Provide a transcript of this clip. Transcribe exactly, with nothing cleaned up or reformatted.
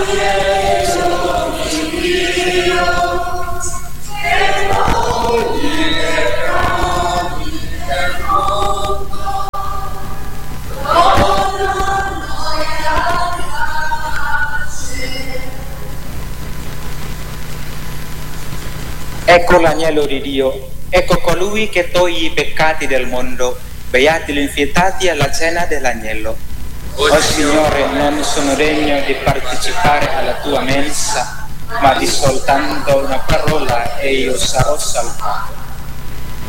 Ecco l'agnello di Dio, ecco colui che toglie i peccati del mondo. Beati gli invitati alla cena dell'agnello. O Signore, non sono degno di partecipare alla tua mensa, ma di soltanto una parola e io sarò salvato.